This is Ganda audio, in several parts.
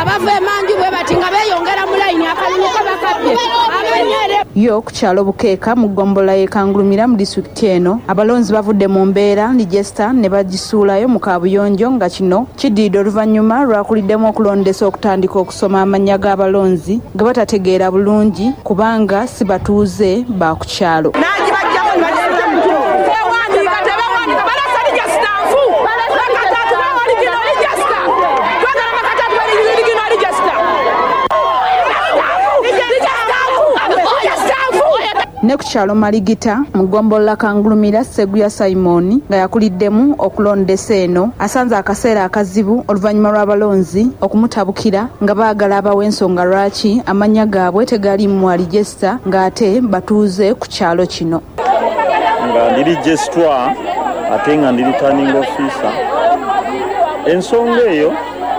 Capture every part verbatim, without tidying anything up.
nga bava emanju bwe bati nga beeyongera mu layini akalulu ko bakabye abanyere yo ku kyalo Bukeeka mu ggombola y'ekangulumira mu disitulikiti eno abalonzi bavudde mu mbeera ligesta ne bagisuulayo mu kaabuyonjo nga kino kiddiridde oluvannyuma lwakuliddemu okulondesa okutandika okusoma amannya g'abalonzi ge batategeera bulungi kubanga si batuuze ba ku kyalo. Ne ku kyalo Maligita mu ggombola Kangulumira Seguya Simon nga yakuliddemu okulondesa eno asanze akaseera akazibu oluvannyuma lw'abalonzi okumutabukira nga baagala abawa ensonga lwaki amannya gaabwe tegali mu aligesta ng'ate batuuze ku kyalo kino. Nga ndi registrwa ate nga ndi returning officer. Ensonga eyo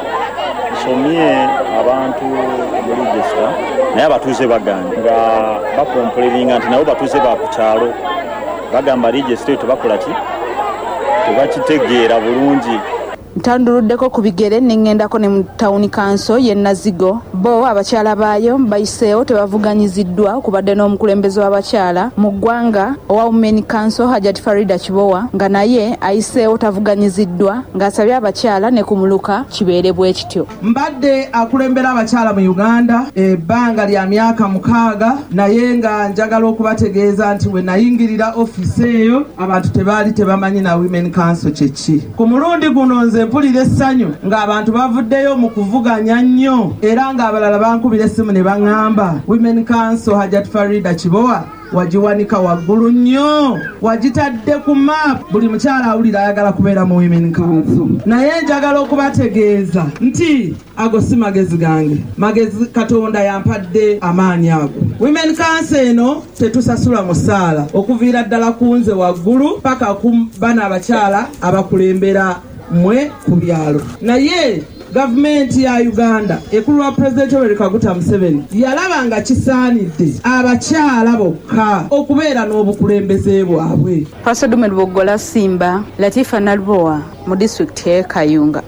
nsomye abantu mu register naye abatuuze bagamba nga bakomplaininga nti nabo batuuze ba ku kyalo bagamba register tebakola ki tebakitegeera bulungi. Ntanduluddeko ku bigere n'eng'endako ne mu tawuni kanso y'e Nazigo bo abakyala baayo bayiseewo tebavuganyiziddwa kubadde n'omukulembeze w'abakyala mu ggwanga owa Women Council Hajat Farida Kibowa nga naye ayiseewo tavuganyiziddwa ng'asabye abakyala ne kumuluka kibeere bwe kityo. Mbadde akulembera abakyala mu Uganda ebbanga lya myaka mukaaga naye nga njagala okubategeeza nti we nayingirira ofisi eyo abantu tebaali tebamanyi na Women Council kyeki. Ku mulundi guno nze mpulira essanyu ng'abantu bavuddeyo mu kuvuganya nnyo era ng'abalala bankubira essimu ne baŋŋamba Women Council Hajat Farida Kibowa wagiwanika waggulu nnyo wagitadde ku map buli mukyala awulira ayagala kubeera mu Women Council. Naye njagala okubategeeza nti ago si magezi gange, magezi Katonda yampadde amaanyi ago. Women Council eno tetusasula musaala okuviira ddala ku nze waggulu paka ku bana abakyala abakulembera mwe ku byalo. Naye gavumenti ya Uganda ekulwa President Yoweri Kaguta Museveni yalaba nga kisaanidde abakyala bokka okubeera n'obukulembeze bwabwe. Pastor Dume Lubogola Simba, Latifa Nalboa mu disitulikiti y'e Kayunga.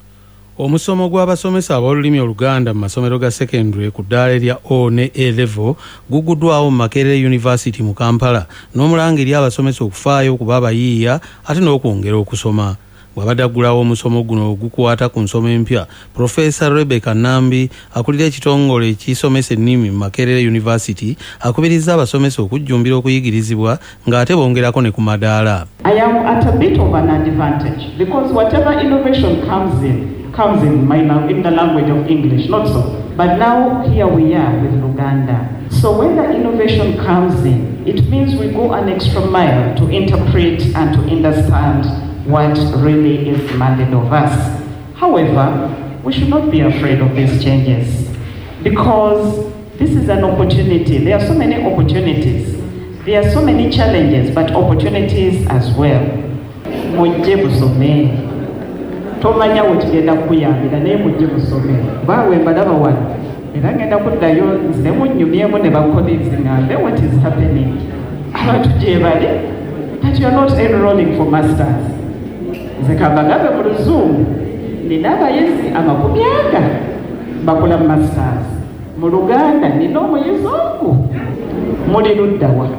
Omusomo gw'abasomesa ab'olulimi Oluganda mu masomero ga secondary ku ddaala erya O ne A level guguddwawo mu Makerere University mu Kampala n'omulangiri abasomesa okufaayo okuba abayiiya ate n'okwongera okusoma. Bw'abadaggulawo omusomo guno ogukwata ku nsoma empya Professor Rebecca Nambi akulira ekitongole ekisomesa ennimi mu Makerere University akubirizza abasomesa okujjumbira okuyigirizibwa ng'ate bongerako ne ku madaala. I am at a bit of an advantage because whatever innovation comes in comes in my in the language of English, not so. But now here we are with Luganda. So when the innovation comes in, it means we go an extra mile to interpret and to understand what really is demanded of us. However, we should not be afraid of these changes because this is an opportunity. There are so many opportunities. There are so many challenges, but opportunities as well. Mujje musome. Tomanya wekigenda kuyambira naye mujje musome. Baawe mbalaba wano. Era ngenda kuddayo nze munnyumyemu ne bakolezi ngambe what is happening. Abantu gye bali that you are not enrolling for masters. Zekabagabe mu Luzungu nina abayizi amakumi aga bakola masters. Mu Luganda nina omuyizi omu muli luddawa.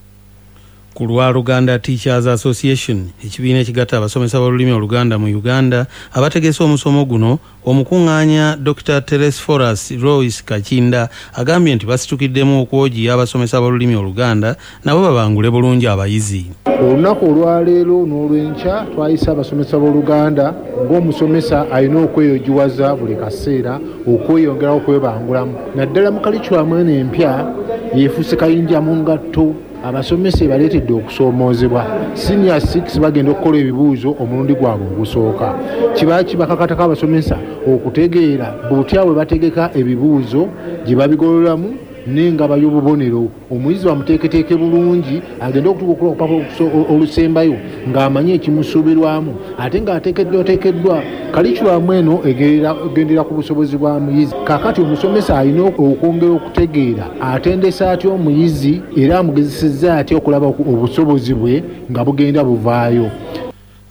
Ku lwa Luganda Teachers Association ekibiina ekigatta abasomesa b'olulimi Oluganda mu Uganda abategese omusomo guno omukuŋŋaanya Doctor Teres Foras Royce Kakinda agambye nti basitukiddemu okwogiya abasomesa b'olulimi Oluganda nabo babangule bulungi abayizi. Olunaku olwaleero n'olwenkya twayisa abasomesa b'Oluganda ng'omusomesa alina okweyogiwaza buli kaseera okweyongeraho okwebangulamu naddala mu kalikulamu eno empya yeefuuse kayinja mu ngatto. Abasomesa baleetedde okusoomoozebwa senior six bagenda okukola ebibuuzo omulundi gwabwe ogusooka. Kiba kibakakatako abasomesa okutegeera butya bwe bategeka ebibuuzo gye babigololamu n'engaba y'obubonero. Omuyizi bamuteeketeeke bulungi agenda okutuuka okupapa olusembayo ng'amanyi ekimusuubirwamu ate ng'ateekeddwa oteekeddwa kalikulamu eno egendera ku busobozi bwa muyizi. Kaakati omusomesa alina okwongera okutegeera atendesa atya omuyizi era amugezesezza atya okulaba obusobozi bwe nga bugenda buvaayo.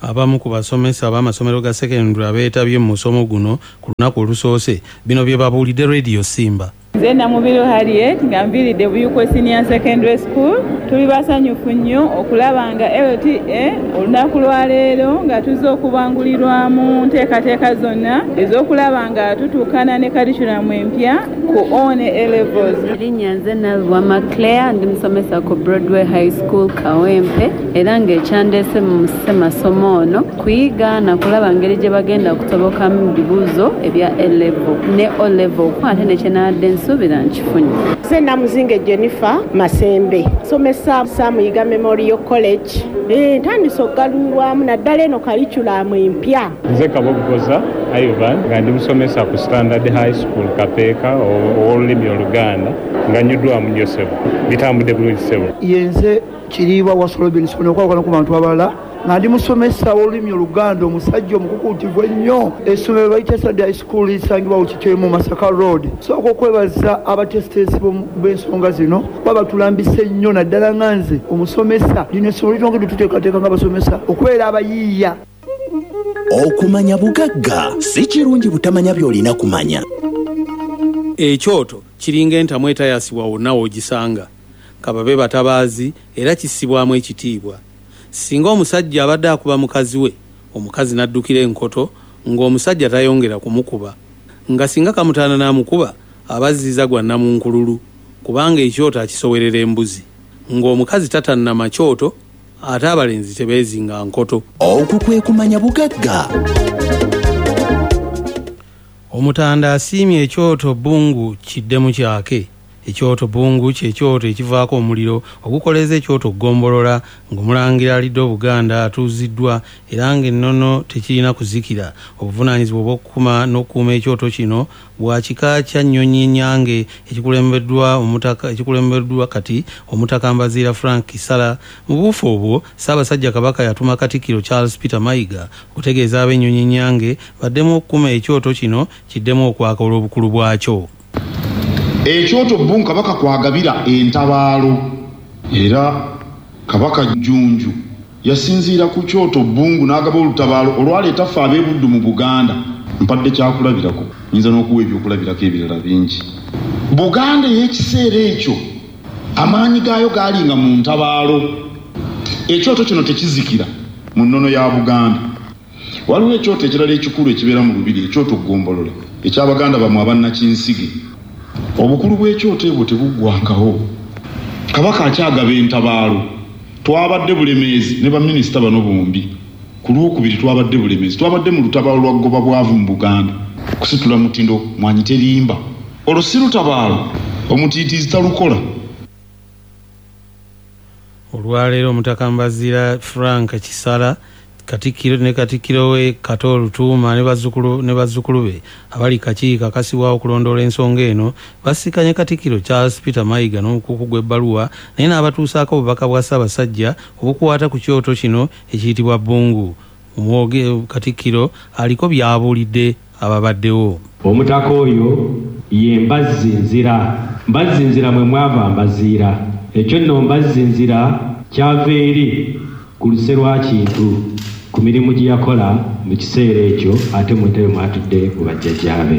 abamu ku basomesa b'amasomero ga secondary abeetabye mu musomo guno ku lunaku olusoose bino bye babuulidde Radio Simba. Nze Namubiro Harriet nga nviiridde Buyuko Senior Secondary School. Tuli basanyufu nnyo okulaba nga L T A olunaku lwa leero nga tuzze okubangulirwamu nteekateeka zonna ez'okulaba nga tutuukana ne curriculum empya ku O N A levels. Erinnya nze Nalwama Claire ndi musomesa ku Broadway High School Kawempe era ng'ekyandeese mu masomo ono kuyiga na kulaba ngeri gye bagenda kutobokamu bibuuzo ebya A level ne O level ate ne kyenabadde nsuubira nkifunye. Nze Namuzinge Jennifer Masembe somesa Samuyiga Memorial College. Eh ntandise okugalulwamu naddala eno curriculum empya. Nze Kabogoza Ivan nga ndi musomesa ku Standard High School Kapeeka olulimi Oluganda nga nnyuddwamu Joseph bitambudde bulungi ssebo. Yenze Kiriibwa Wasolo Benson okwawukana ku bantu abalala nga ndi musomesa w'olulimi Oluganda omusajja omukukuutivu ennyo. Essomero bayita Standard High School lisangibwa ku Kitemu Masaka Road. Sooka okwebaza abatesitesi b'ensonga zino kuba batulambise nnyo naddala nga nze omusomesa lino essomero litwongedde tuteekateeka ng'abasomesa okubeera abayiiya. Okumanya bugagga si kirungi butamanya by'olina kumanya. Ekyoto kiringa entamu etayasibwa wonna w'ogisanga. Kababe batabaazi era kissibwamu ekitiibwa. Singa omusajja abadde akuba mukazi we, omukazi n'addukira enkoto ng'omusajja tayongera kumukuba. Nga singa kamutaana n'amukuba abazziza gwa nnamunkululu kubanga ekyoto akisowerera embuzi. Ng'omukazi tatannama kyoto ate abalenzi tebeezinga nkoto. Okwo kwe kumanya bugagga. Omutanda asiimye ekyoto Bungu kiddemu kyake. Ekyoto Bungu kyekyoto ekivaako omuliro ogukoleza ekyoto Ggombolola ng'omulangira alidde Obuganda atuuziddwa era ng'ennono tekirina kuzikira. Obuvunaanyizibwa obw'okukuma n'okukuuma ekyoto kino bwa kika kya Nnyonyi Nyange ekikulembeddwa omutaka ekikulembeddwa kati omutaka Mbaziira Frank Kisala. Mu buufu obwo Ssaabasajja Kabaka yatuma Katikkiro Charles Peter Mayiga okutegeeza ab'Ennyonyi Nyange baddemu okukuma ekyoto kino kiddemu okwaka olw'obukulu bwakyo. Ekyoto Bungu Kabaka kwagabira entabaalo era Kabaka Jjunju yasinziira ku kyoto Bungu n'agaba olutabaalo olwaleeta ffe ab'ebuddu mu Buganda. Mpadde kyakulabirako nyinza n'okuwa ebyokulabirako ebirala bingi. Buganda ey'ekiseera ekyo amaanyi gaayo gaalinga mu ntabaalo. Ekyoto kino tekizikira mu nnono ya Buganda. Waliwo ekyoto ekirala ekikulu ekibeera mu Lubiri, ekyoto Ggombolola eky'Abaganda bamwe abannakinsige. Obukulu bw'ekyoto ebwo tebuggwangawo. Kabaka akyagaba entabaalo. Twabadde Bulemeezi ne baminisita bano bombi. Ku lwokubiri twabadde Bulemeezi. Twabadde mu lutabaalo lwa Ggoba Bwavu mu Buganda. Kusitula mutindo mwanyi terimba. Olwo si lutabaalo omutiitiizi talukola. Olwaleero omutaka Mbaziira Frank Kisala Katikkiro ne Katikkiro we Kato Lutuuma ne bazzukulu ne bazzukulu be abali kakiiko akasibwa okulondoola ensonga eno basikanye Katikkiro Charles Peter Mayiga n'omukuku gw'ebbaluwa naye n'abatuusaako obubaka bwa Ssaabasajja obukwata ku kyoto kino ekiyitibwa Bungu. Omwoge Katikkiro aliko by'abuulidde ababaddewo. Omutaka oyo ye Mbazzinzira. Mbazzinzira mwe mwava Mbaziira. Ekyo nno Mbazzinzira kyava eri ku luse lwa kintu ku mirimu gye yakola mu kiseera ekyo ate mu ntebe mwatudde mu bajjajjaabe.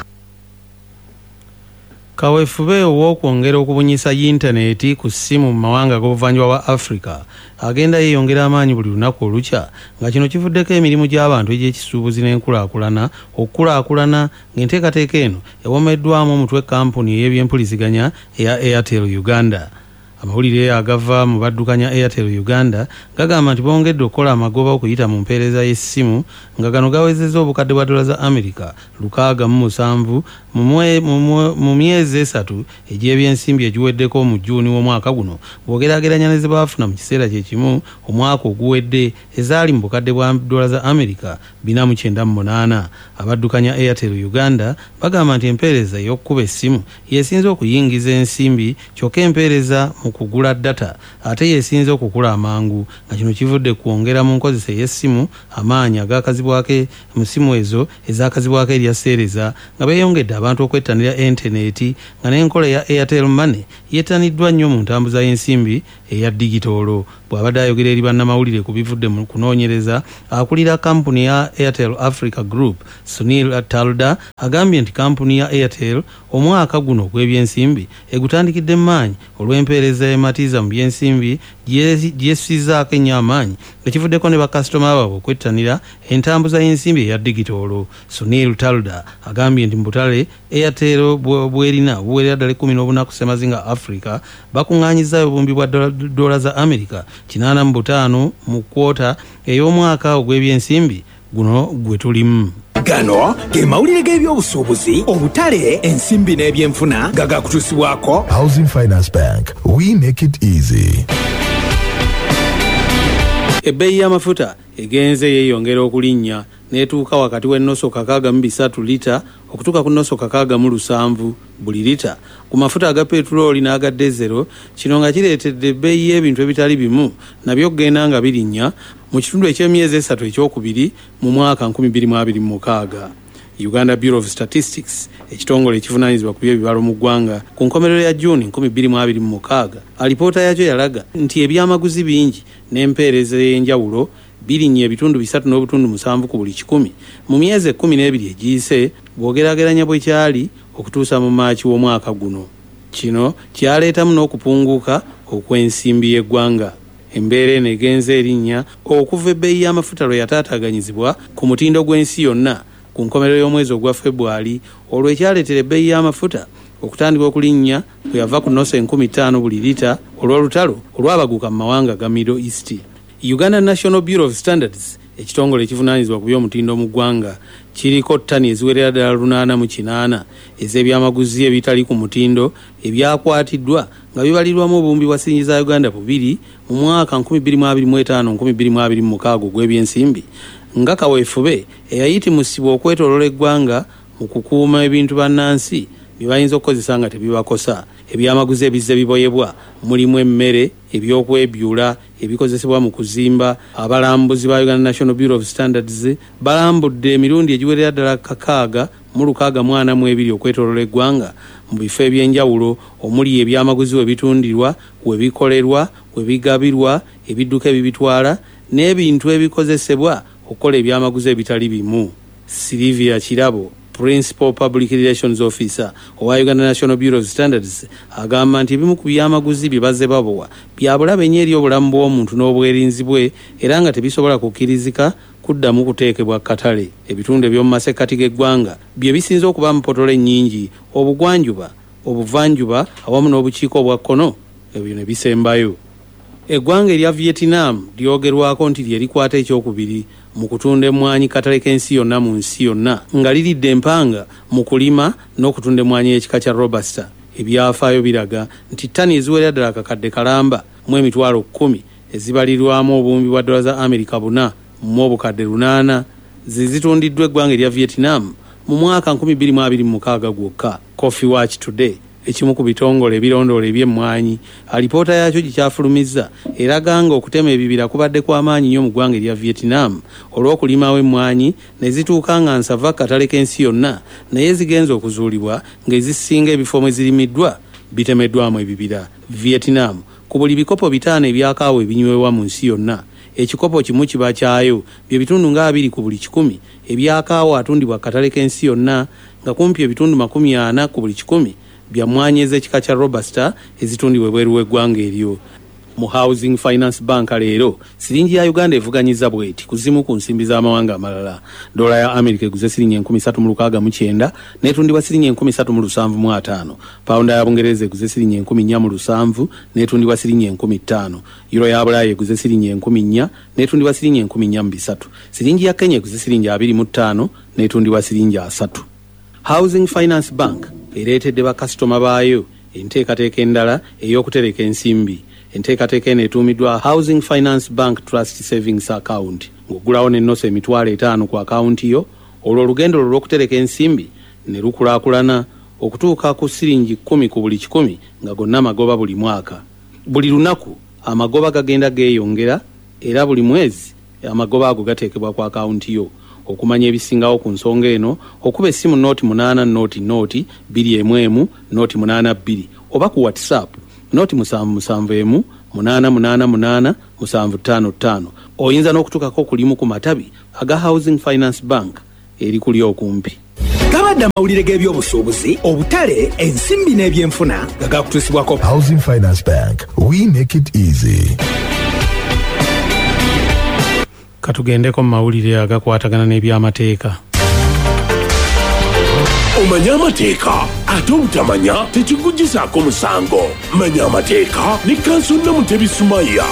Kaweefube ow'okwongera okubunyisa yintaneeti ku ssimu mu mawanga g'obuvanjuba bwa Africa agenda yeeyongera amaanyi buli lunaku olukya nga kino kivuddeko emirimu gy'abantu egy'ekisuubuzi n'enkulaakulana okukulaakulana ng'enteekateeka eno ewomeddwamu omutwe kampuni ey'ebyempuliziganya eya Airtel Uganda. Amawulire agava mu baddukanya Airtel Uganda gagamba nti bongedde okukola amagoba okuyita mu mpeereza y'essimu nga gano gawezezza obukadde bwa dola za Amerika lukaaga mu musanvu mu myezi esatu egy'ebyensimbi egiweddeko mu Juuni w'omwaka guno bw'ogeraageranya ne ze baafuna mu kiseera kye kimu omwaka oguwedde ezaali mu bukadde bwa dola za Amerika bina mu kyenda mu munaana. Abaddukanya Airtel Uganda bagamba nti empeereza y'okkuba essimu yesinze okuyingiza ensimbi kyokka empeereza mu mu kugula data ate yeesinze okukula amangu nga kino kivudde kwongera mu nkozesa y'essimu amaanyi agakazibwako mu ssimu ezo ezakazibwako erya seereza nga beeyongedde abantu okwettanira intaneti nga n'enkola ya Airtel Money yettaniddwa nnyo mu ntambuza y'ensimbi eya digitoolo. Bw'abadde ayogera eri bannamawulire ku bivudde mu kunoonyereza, akulira kampuni ya Airtel Africa Group Sunil Talda agambye nti kampuni ya Airtel omwaka guno gw'ebyensimbi egutandikidde maanyi olw'empeereza ematiza mu byensimbi gyesizaako ennyo amaanyi nga kivuddeko ne bakasitoma baabwe okwettanira entambuza y'ensimbi eya digitoolo. Sunil Talda agambye nti mu butale Airtel bwerina obuwerera ddala ekkumi n'obunaku Semazinga Africa bakuŋŋaanyizaayo obumbi bwa dola za Amerika kinaana mu butaano mu kwota ey'omwaka ogw'ebyensimbi guno gwe tulimu. Gano ge mawulire g'ebyobusuubuzi, obutale, ensimbi n'ebyenfuna nga gakutuusibwako Housing Finance Bank. We make it easy. Ebbeeyi y'amafuta egenze yeeyongera okulinnya n'etuuka wakati w'ennoso kakaaga mu bisatu lita okutuuka ku nnoso kakaaga mu lusanvu buli lita ku mafuta aga petulooli n'aga dezero. Kino nga kireetedde ebbeeyi y'ebintu ebitali bimu nabyo kugenda nga birinnya mu kitundu eky'emyezi esatu ekyokubiri mu mwaka nkumi bbiri mu abiri mu mukaaga. Uganda Bureau of Statistics, ekitongole ekivunaanyizibwa ku by'ebibalo mu ggwanga, ku nkomerero ya Juni nkumi bbiri mu abiri mu mukaaga, alipoota yakyo yalaga nti ebyamaguzi bingi n'empeereza y'enjawulo birinnye ebitundu bisatu n'obutundu musanvu ku buli kikumi mu myezi ekkumi n'ebiri egiyise bw'ogeraageranya bwe kyali okutuusa mu Maaci w'omwaka guno. Kino kyaleetamu n'okupunguka okw'ensimbi y'eggwanga. Embeera eno egenze erinnya okuva ebbeeyi y'amafuta lwe yataataaganyizibwa ku mutindo gw'ensi yonna ku nkomerero y'omwezi ogwa February, olwo ekyaleetera ebbeeyi y'amafuta okutandika okulinnya bwe yava ku nnoso enkumi ttaano buli lita olw'olutalo olwabaguka mu mawanga ga Middle East. Uganda National Bureau of Standards, ekitongole ekivunaanyizibwa ku by'omutindo mu ggwanga, kiriko ttani eziwerera ddala lunaana mu kinaana ez'ebyamaguzi ebitali ku mutindo ebyakwatiddwa nga bibalirwamu obumbi bwa siringi za Uganda bubiri mu mwaka nkumi bbiri mu abiri mu etaano nkumi bbiri mu abiri mu mukaaga ogw'ebyensimbi, nga kaweefube eyayitimusibwa okwetoolola eggwanga mu kukuuma ebintu bannansi bye bayinza okukozesa nga tebibakosa. Ebyamaguzi ebizze biboyebwa mulimu emmere, ebyokwebyula, ebikozesebwa mu kuzimba. Abalambuzi ba Uganda National Bureau of Standards balambudde emirundi egiwerera ddala kakaaga mu lukaaga mu ana mu ebiri okwetoolola eggwanga mu bifo eby'enjawulo omuli ebyamaguzi we bitundirwa, we bikolerwa, we bigabirwa, ebidduka ebibitwala n'ebintu ebikozesebwa okukola ebyamaguzi ebitali bimu. Sylvia Kirabo, Principal Public Relations Officer owa Uganda National Bureau of Standards, agamba nti ebimu ku byamaguzi bye bazze babowa bya bulabe nnyo eri obulamu bw'omuntu n'obwerinzi bwe era nga tebisobola kukkirizika kuddamu kuteekebwa katale. Ebitundu eby'omu masekkati g'eggwanga bye bisinze okuba mu potolo ennyingi, obugwanjuba, obuvanjuba awamu n'obukiiko obwa kkono, ebyo ne bisembayo. Eggwanga erya Vietnam lyogerwako nti lye likwata ekyokubiri mu kutunda emmwanyi katale k'ensi yonna mu nsi yonna, nga liridde empanga mu kulima n'okutunda emmwanyi y'ekika kya Robusta. Ebyafaayo biraga nti ttani eziwerera ddala akakadde kalamba mu emitwalo kkumi ezibalirwamu obumbi bwa dola za Amerika buna mu obukadde lunaana zizitundiddwa eggwanga erya Vietnam mu mwaka nkumi bbiri mu abiri mu mukaaga gwokka. Coffee Watch Today, ekimu ku bitongole ebirondoola eby'emmwanyi, alipoota yakyo gikyafulumizza eraga nga okutema ebibira kubadde kw'amaanyi nnyo mu ggwanga erya Vietnam olw'okulimawo emmwanyi ne zituuka nga nsava katale k'ensi yonna, naye zigenza okuzuulibwa ng'ezisinga ebifo mwe zirimiddwa bitemeddwamu ebibira. Vietnam ku buli bikopo bitaano ebyakaawa ebinywebwa mu nsi yonna, ekikopo kimu kiba kyayo bye bitundu nga abiri ku buli kikumi ebyakaawa atundibwa katale k'ensi yonna, nga kumpi ebitundu makumi ana ku buli kikumi bya mmwanyi ez'ekika kya Robusta ezitundibwa ebweru w'eggwanga eryo. Mu Housing Finance Bank leero siringi ya Uganda evuganyiza bweti kuzimu ku nsimbi z'amawanga amalala. Dola ya Amerika eguze siringi enkumi ssatu mu lukaaga mu kyenda n'etundibwa siringi enkumi ssatu mu lusanvu mu ataano. Pawunda ya Bungereza eguze siringi enkumi nnya mu lusanvu n'etundibwa siringi enkumi ttaano. Euro ya Bulaaya eguze siringi enkumi nnya n'etundibwa siringi enkumi nnya mu bisatu. Siringi ya Kenya eguze siringi abiri mu ttaano n'etundibwa siringi asatu. Housing Finance Bank ereetedde bakasitoma baayo enteekateeka endala ey'okutereka ensimbi. Enteekateeka eno etuumiddwa Housing Finance Bank Trust Savings Account, ng'oggulawo n'ennoso emitwalo etaano ku akawunti yo, olwo olugendo lwo lw'okutereka ensimbi ne lukulaakulana okutuuka ku siringi kkumi ku buli kikumi nga gonna magoba buli mwaka. buli lunaku amagoba gagenda geeyongera era buli mwezi amagoba ago gateekebwa ku akawunti yo. Okumanya ebisingawo ku nsonga eno okuba essimu nooti munaana nooti nooti bbiri emu emu nooti munaana bbiri oba ku whatsapp nooti musanvu musanvu emu munaana munaana munaana musanvu ttaano ttaano. Oyinza n'okutuukako kulimu ku matabi aga Housing Finance Bank eri kuli okumpi. Gabadde amawulire g'ebyobusuubuzi, obutale, ensimbi n'ebyenfuna nga gakutuusibwako. Housing Finance Bank, we make it easy. Katugendeko mu mawulire agakwatagana n'ebyamateeka. Omanya amateeka ate obutamanya tekikuggyisaako musango. Manya amateeka ne Kansol Namutebi Sumaya.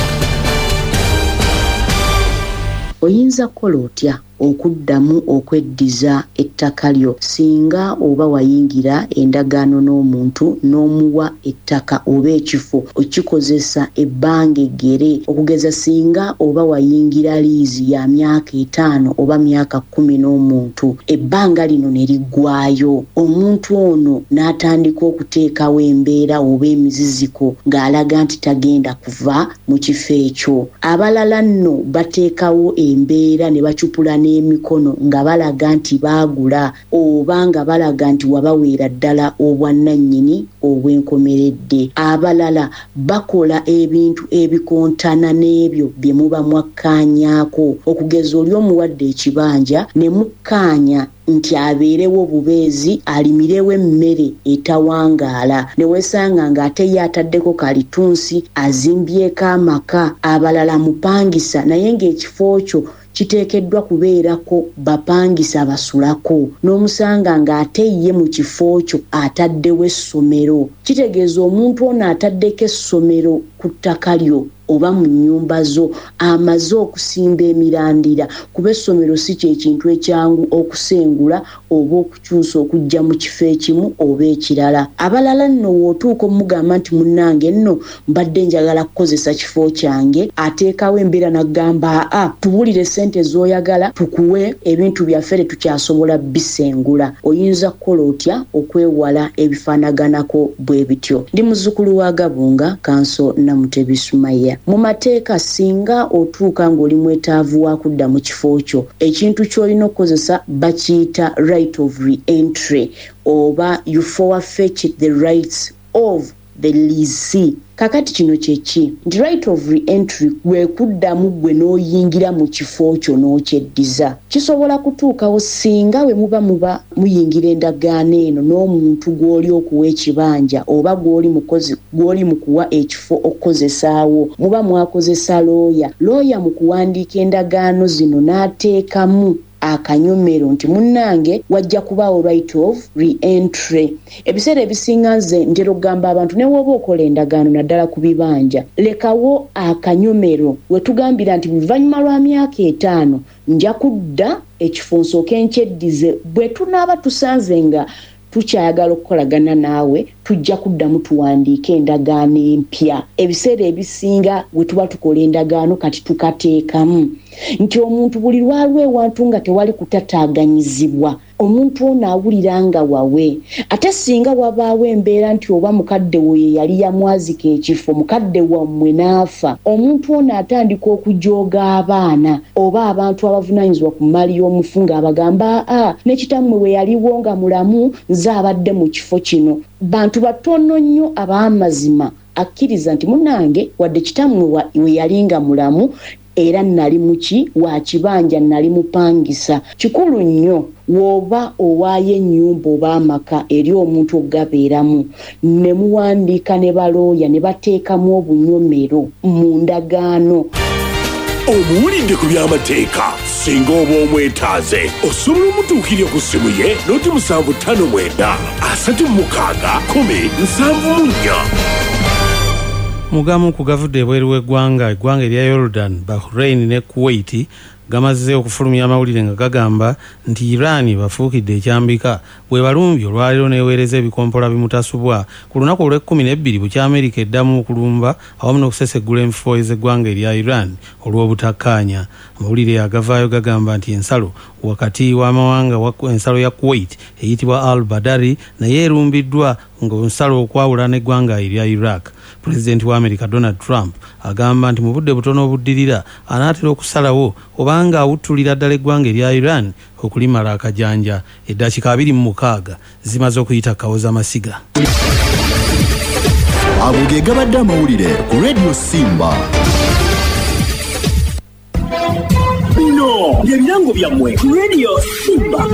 Oyinza kukola otya okuddamu okweddiza ettaka lyo singa oba wayingira endagaano n'omuntu n'omuwa ettaka oba ekifo okikozesa ebbanga eggere, okugeza singa oba wayingira liizi ya myaka etaano oba myaka kkumi n'omuntu, ebbanga lino ne liggwayo, omuntu ono n'atandika okuteekawo embeera oba emiziziko ng'alaga nti tagenda kuva mu kifo ekyo. Abalala nno bateekawo embeera ne bacupula ne emikono nga balaga nti baagula oba nga balaga nti wabaweera ddala obwannannyini obwenkomeredde. Abalala bakola ebintu ebikontana n'ebyo bye muba mwakkaanyaako, okugeza oli omuwadde ekibanja ne mukkaanya nti abeerewo bubeezi alimirewo emmere etawangaala, ne weesanga ng'ate ye ataddeko kalitunsi azimbyeko amaka, abalala mupangisa naye ng'ekifo kyo kiteekeddwa kubeerako bapangisa basulako, n'omusanga ng'ate ye mu kifo kyo ataddewo essomero. Kitegeeza omuntu ono ataddeko essomero ku ttaka lyo oba mu nnyumba zo, amaze okusimba emirandira, kuba essomero si kyekintu ekyangu okusengula oba okukyusa okujja mu kifo ekimu oba ekirala. Abalala nno w'otuuka omugamba nti munnange nno mbadde njagala kukozesa kifo kyange, ateekawo embeera n'agamba aa tubulire ssente z'oyagala tukuwe ebintu byaffe tetukyasobola bisengula. Oyinza kukola otya okwewala ebifaanaganako bwe bityo? Ndi muzzukulu wa Gabunga, Kansol Namutebi Sumaya. Mu mateeka singa otuuka ng'oli mwetaavu wa kudda mu kifo kyo, ekintu ky'olina okukozesa bakiyita right of re-entry oba you forfeit the rights of the leasee. Kakati kino kyeki nti right of re-entry gwe kuddamu gwe n'oyingira mu kifo kyo n'okyeddiza. Kisobola kutuukawo singa we muba muba muyingira endagaano eno n'omuntu gw'oli okuwa ekibanja oba gw'oli mukozi gw'oli mu kuwa ekifo okukozesaawo, muba mwakozesa looya. Looya mu kuwandiika endagaano zino n'ateekamu akanyomero nti munnange wajja kubaawo right of re-entry. Ebiseera ebisinga nze ntera okugamba abantu ne woba okola endagaano naddala ku bibanja, lekawo akanyomero we tugambira nti luvannyuma lwa myaka etaano nja kudda ekifo nsooke nkyeddize. Bwe tunaaba tusanze nga tukyayagala okukolagana naawe tujja kuddamu tuwandiika endagaano empya. Ebiseera ebisinga we tuba tukola endagaano kati tukateekamu nti omuntu buli lwalwa ewantu nga tewali kutataaganyizibwa, omuntu ono awulira nga wawe. Ate singa wabaawo embeera nti oba mukadde wo ye yali yamwazika ekifo, mukadde wammwe n'afa, omuntu ono atandika okujooga abaana oba abantu abavunaanyizibwa ku mali y'omufu ng'abagamba aa ne kitammwe we yaliwo nga mulamu nze abadde mu kifo kino. Bantu batono nnyo ab'amazima akkiriza nti munnange wadde kitammwe we yali nga mulamu era nali muki wa kibanja nali mupangisa. Kikulu nnyo woba owaayo ennyumba oba amaka eri omuntu ogabeeramu ne muwandiika ne balooya ne bateekamu obunyomero mu ndagaano. Omuwulidde ku by'amateeka singa oba omwetaaze osobola omutuukirya ku ssimu ye noti musanvu ttaano mwenda asatu mu mukaaga kumi nsanvu mu nnya. Mugamu ku gavudde ebweru w'eggwanga eggwanga erya Yordan, Bahrain ne Kuwait gamaze okufulumya amawulire nga gagamba nti Iran bafuukidde ekyambika bwe balumbye olwaleero neeweereza ebikompola bimutasubwa ku lunaku olw'ekkumi n'ebbiri bukya Amerika eddamu okulumba awamu n'okuseseggula enfo ez'eggwanga erya Iran olw'obutakkaanya. Amawulire agavaayo gagamba nti ensalo wakati w'amawanga ensalo ya Kuwait eyitibwa Al Badari naye erumbiddwa ng'onsalo okwawula n'eggwanga erya Iraq. Pulezidenti wa Amerika Donald Trump agamba nti mu budde butono obuddirira anaatera okusalawo obanga awuttulira ddala eggwanga erya Iran okulimala akajanja. Eddakiika abiri mu mukaaga zimaze okuyita kawoza masiga. Ago ge gabadde amawulire ku Radio Simba. Bino byebirango byammwe ku Radio Simba.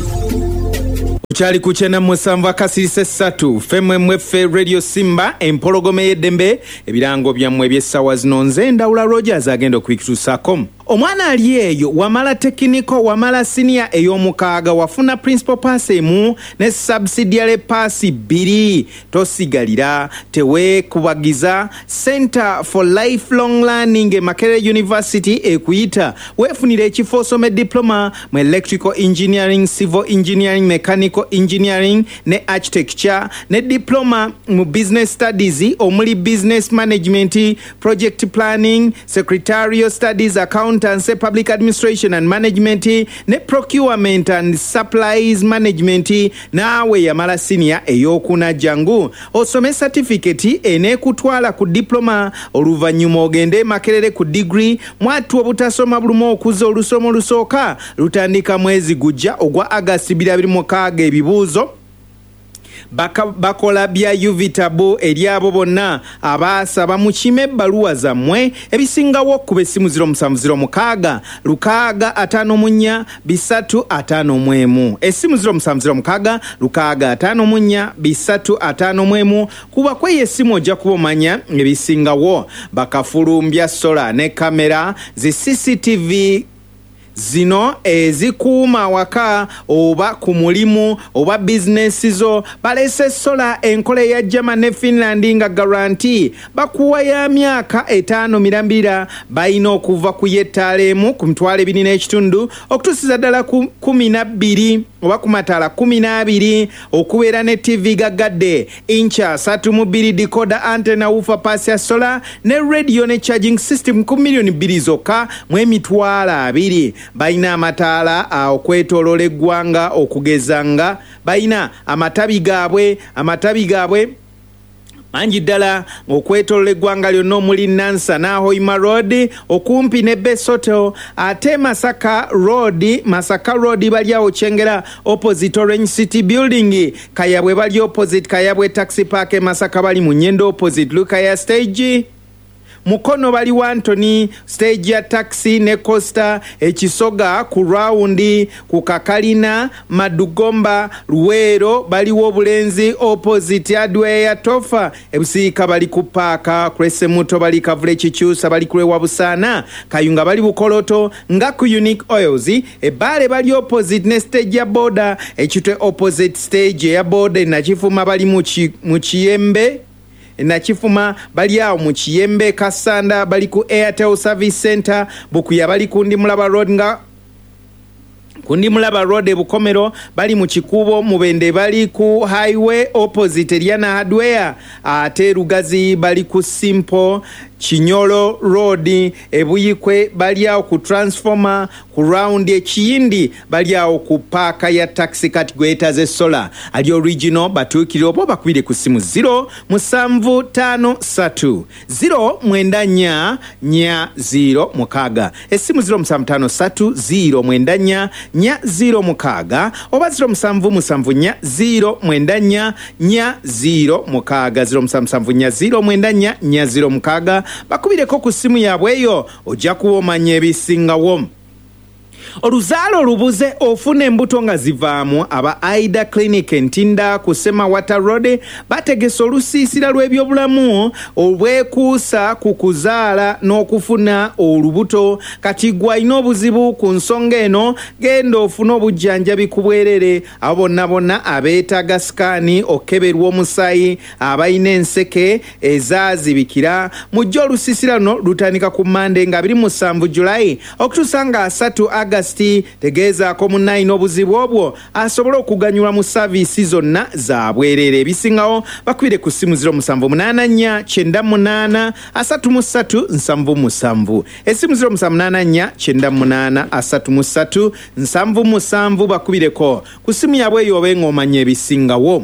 Kuchali kuchena musanvu akasirise ssatu femwe mweffe Radio Simba empologome y'eddembe ebirango byammwe eby'essaawa zino nze Ndawula Rogers agenda okubituusaako. Omwana ali eyo wamala tekiniko wamala senior ey'omukaaga wafuna principal pass emu ne subsidiary pass bbiri tosigalira teweekubagiza Center for Lifelong Learning e Makerere University ekuyita weefunira ekifo osome diploma mu electrical engineering, civil engineering, mechanical engineering ne architecture ne diploma mu business studies omuli business management, project planning, secretarial studies, account public administration and management ne procurement and supplies management. Naawe yamala senior eyokuna jangu osome certificate enekutwala ku diploma oluvannyuma ogende Makerere ku degree. Mwatu obutasoma bulumu okuza olusomo lusooka lutandika mwezi gujja ogwa August bbiri abiri mu mukaaga. Ebibuuzo Baka, bakola bya uvitabu eryabo bonna abaasaba mukime ebbaluwa zammwe ebisingawo ku bessimu ziro musanvu ziro mukaaga lukaaga ataano mu nnya bisatu ataano mu emu. Essimu ziro musanvu ziro mukaaga lukaaga ataano mu nnya bisatu ataano mu emu. Kuba kweyo essimu ojja kuba omanya ebisingawo. Bakafulumbya sola ne kamera zi C C T V zino ezikuuma waka oba ku mulimu oba bizinesi zo balese sola enkola ya German ne Finland nga guarantee bakuwa ya myaka etaano mirambira bayina okuva ku yettaalemu ku mitwalo ebiri n'ekitundu okutuusiza ddala ku kumi na bbiri oba ku mataala kumi n'abiri okubeera ne T V gagadde incha asatu mu bbiri decoder antenna woofer pass ya sola ne radio ne charging system ku miliyoni bbiri zokka mu emitwalo abiri. Bayina amataala okwetooloola eggwanga okugezanga bayina amatabi gaabwe amatabi gaabwe mangi ddala okwetooloola eggwanga lyonna omuli Nansa Nahoima Road okumpi ne Besoto ate Masaka Road Masaka Road bali awo Kyengera opposite Orange City Building. Kayabwe bali opposite Kayabwe Taxi Park Masaka bali mu Nyendo opposite Lukaya Stage. Mukono bali wa Anthony stage ya taxi ne Costa ekisoga ku roundi ku Kakalina Madugomba Luwero bali wo Bulenzi opposite Adwe ya Tofa ebusiika bali ku paaka Krese Muto bali Kavule Kikyusa bali kulewa Busana Kayunga bali Bukoloto nga ku Unique Oils ebale bali opposite ne stage ya Boda ekitwe opposite stage ya Boda na Kifuma bali mu Kiyembe na Kifuma bali awo mu Kiyembe Kasanda bali ku Airtel Service Center Bukuya bali ku Ndimulaba Road nga kundi mulaba road Bukomero bali mu Kikubo Mubende bali ku highway opposite Liana Hardware ate Rugazi bali ku Simple Chinyolo Road Ebuyikwe bali awo ku transformer ku round ekiyindi bali awo ku paaka ya taxi category ze solar ali original batuukiro bo bakubire ku simu ziro musanvu tano satu ziro mwenda nnya nya ziro mukaaga esimu ziro musanvu tano satu ziro mwenda nnya nya ziro mukaaga oba ziro musanvu musanvu nya ziro mwenda nnya nya ziro mukaaga ziro musanvu musanvu nya ziro mwenda nnya nya ziro mukaaga bakubireko ku simu yabweyo ojja kuwomanya ebisingawo. Oluzaalo lubuze ofuna embuto nga zivaamu aba Aida Clinic Ntinda ku Semawata Road bategese olusiisira lw'ebyobulamu obwekuusa ku kuzaala n'okufuna olubuto. Kati gwalina obuzibu ku nsonga eno genda ofuna obujjanjabi ku bwerere. Abo bonna bonna abeetaaga sikaani okeberwa omusaayi abalina enseke ezaazibikira mujja olusiisira luno lutandika ku Mande nga abiri mu musanvu Julayi okutuusa nga asatu August University tegeezaako munnayina obuzibu obwo asobole okuganyulwa mu saaviisi zonna za bwereere. Ebisingawo bakubire ku ssimu zero musanvu munaana nnya kyenda munaana asatu mu ssatu nsanvu mu nsanvu. Essimu zero musanvu munaana nnya kyenda munaana asatu mu ssatu nsanvu mu nsanvu bakubireko ku ssimu yaabwe eyo obe ng'omanya ebisingawo.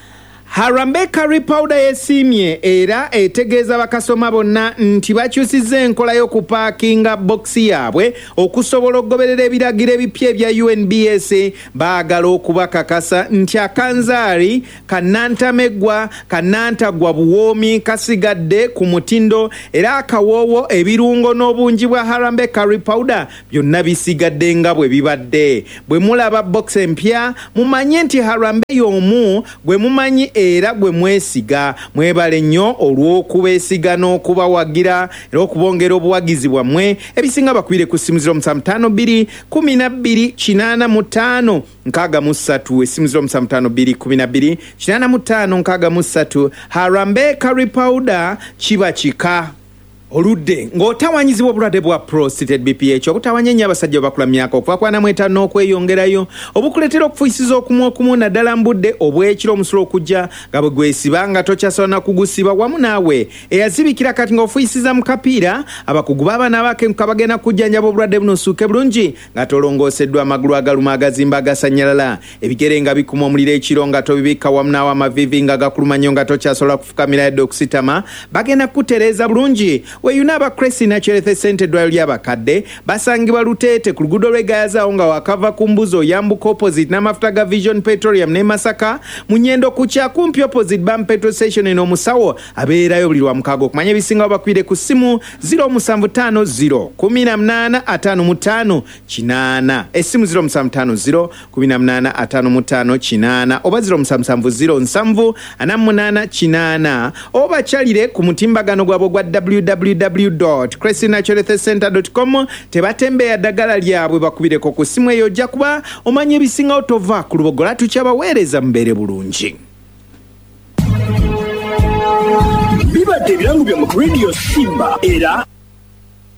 Harambe Curry Powder yesiimye era etegeeza bakasoma bonna nti bakyusizza enkola y'okupaakinga bokisi yaabwe okusobola okugoberera ebiragiro ebipya ebya U N B S. Baagala okubakakasa nti akanzaari kannantameggwa kannantagwa buwoomi kasigadde ku mutindo era akawoowo ebirungo n'obungi bwa Harambe Curry Powder byonna bisigadde nga bwe bibadde. Bwe mulaba bokisi empya mumanye nti Harambe y'omu gwe mumanyi era gwe mwesiga. Mwebale nnyo olw'okubeesiga n'okubawagira era okubongera obuwagizi bwammwe. Ebisinga bakubire ku ssimu zero musanvu ttaano bbiri kumi na bbiri kinaana mu ttaano nkaaga mu ssatu. Essimu zero musanvu ttaano bbiri kumi na bbiri kinaana mu ttaano nkaaga mu ssatu. Harambe Curry Powder kiba kika. Oludde ng'otawanyizibwa obulwadde bwa prostate B P H obutawanya ennyo abasajja bakula myaka okuva ku ana mu etaano n'okweyongerayo obukuleetera okufuuyisiza okumu okumu naddala mu budde obw'ekiro omusulo okujja nga bwe gwesiba nga tokyasobola na kugusiba wamu naawe eyazibikira kati ng'ofuuyisiza mu kapiira abakugu b'abaana abakenkuka bagenda kujjanjaba obulwadde buno osuuke bulungi nga tolongooseddwa amagulu agaluma agazimba agasannyalala ebigere nga bikuma omuliro ekiro nga tobibikka wamu naawe amavivi nga gakuluma nnyo nga tokyasobola kufukamira yadde okusitama bagenda kukutereeza bulungi. Weyuna abakresi Nakyereth Center eddwaliro ly'abakadde basangibwa Luteete ku luguudo lw'egayazaawo nga wakava ku mbuzi oyambuka opposite n'amafuta ga Vision Petroleum ne Masaka mu nnyendo ku kyakumpi opposite Bam Petrol Station eno omusawo abeerayo buli lwa mukaaga. Okumanya ebisingawo bakwire ku ssimu zero musanvu ttaano zero kumi na munaana ataano mu ttaano kinaana. Essimu zero musanvu ttaano zero kumi na munaana ataano mu ttaano kinaana oba zero musanvu musanvu zero nsanvu ana mu munaana kinaana oba kyalire ku mutimbagano gwabwe gwa w w w dot cressy nakyereth center dot com. Tebatembeeya ddagala lyabwe bakubireko ku ssimu eyo ojja kuba omanya ebisingawo tova ku lubogola tukyabaweereza mubeere bulungi. Bibadde ebirango bya mu Radio Simba era